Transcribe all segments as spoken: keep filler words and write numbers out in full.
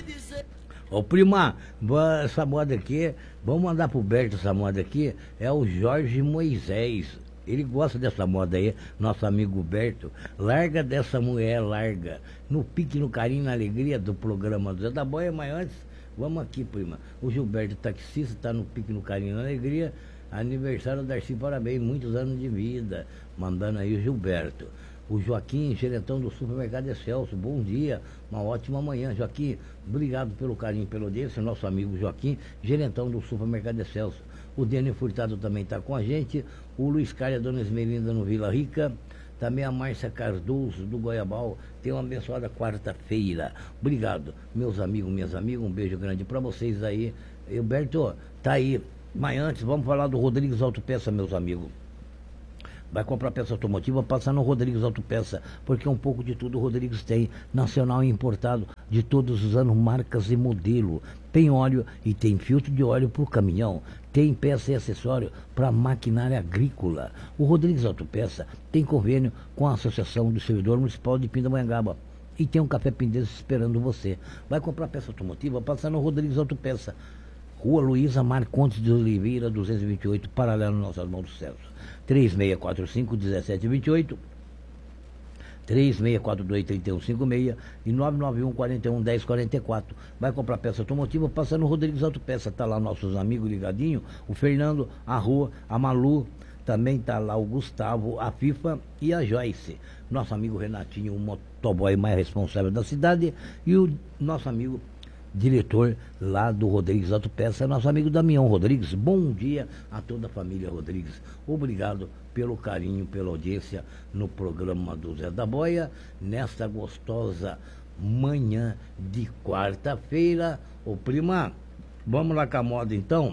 Ô prima, va- essa moda aqui, vamos mandar pro Berto essa moda aqui, é o Jorge Moisés. Ele gosta dessa moda aí, nosso amigo Berto. Larga dessa mulher, larga. No pique, no carinho, na alegria do programa do Zé da Boia, mas antes, vamos aqui, prima. O Gilberto taxista tá no pique, no carinho, na alegria. Aniversário da Darcy, parabéns, muitos anos de vida. Mandando aí o Gilberto. O Joaquim, gerentão do Supermercado Excelso, bom dia, uma ótima manhã. Joaquim, obrigado pelo carinho, pela audiência, nosso amigo Joaquim, gerentão do Supermercado Excelso. O Dênio Furtado também está com a gente, o Luiz Carlos, a Dona Esmelinda no Vila Rica, também a Márcia Cardoso do Goiabal. Tenha uma abençoada quarta-feira. Obrigado, meus amigos, minhas amigas, um beijo grande para vocês aí. Gilberto, tá aí, mas antes vamos falar do Rodrigues Autopeça, meus amigos. Vai comprar peça automotiva, passa no Rodrigues Autopeça, porque um pouco de tudo o Rodrigues tem, nacional e importado, de todos os anos, marcas e modelo. Tem óleo e tem filtro de óleo para o caminhão, tem peça e acessório para maquinária agrícola. O Rodrigues Autopeça tem convênio com a Associação do Servidor Municipal de Pindamonhangaba. E tem um café Pindense esperando você. Vai comprar peça automotiva, passa no Rodrigues Autopeça. Rua Luísa Marcondes de Oliveira, duzentos e vinte e oito, paralelo ao nosso irmão do Celso. três seis quatro cinco, um sete dois oito, três seis quatro dois, três um cinco seis e nove nove um, quatro um, um zero quatro quatro. Vai comprar peça automotiva, passa no Rodrigues Autopeça. Tá lá nossos amigos ligadinhos, o Fernando, a Rua, a Malu, também tá lá o Gustavo, a FIFA e a Joyce. Nosso amigo Renatinho, o motoboy mais responsável da cidade, e o nosso amigo diretor lá do Rodrigues Autopeça, nosso amigo Damião Rodrigues. Bom dia a toda a família Rodrigues. Obrigado pelo carinho, pela audiência no programa do Zé da Boia, nesta gostosa manhã de quarta-feira. Ô prima, vamos lá com a moda então?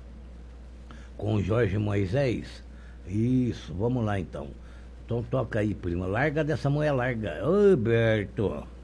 Com o Jorge Moisés? Isso, vamos lá então. Então toca aí, prima. Larga dessa mulher, larga. Ô, Berto.